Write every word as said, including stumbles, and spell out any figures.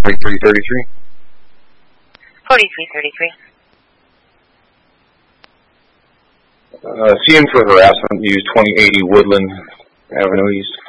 forty-three thirty-three. forty-three thirty-three. Uh, C M for harassment, use twenty eighty Woodland Avenue East.